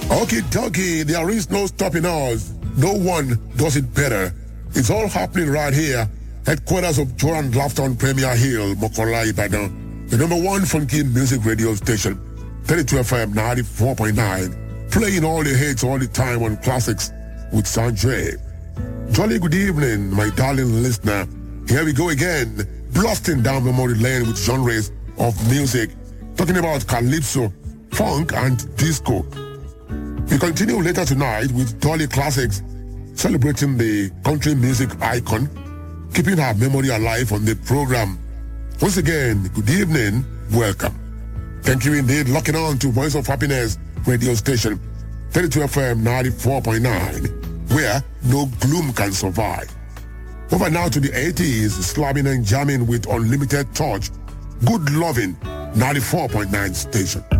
Okie dokie, there is no stopping us. No one does it better. It's all happening right here. Headquarters of Joy and Laughter on Premier Hill, Mokola, Ibadan. The number one funky music radio station, 32 FM 94.9. Playing all the hits all the time on classics with Sanjay. Jolly good evening, my darling listener. Here we go again, blasting down memory lane with genres of music, talking about calypso, funk, and disco. We continue later tonight with Dolly Classics, celebrating the country music icon, keeping her memory alive on the program. Once again, good evening, welcome. Thank you indeed, locking on to Voice of Happiness radio station, 32 FM 94.9, where no gloom can survive. Over now to the 80s, slamming and jamming with unlimited touch, good loving, 94.9 station.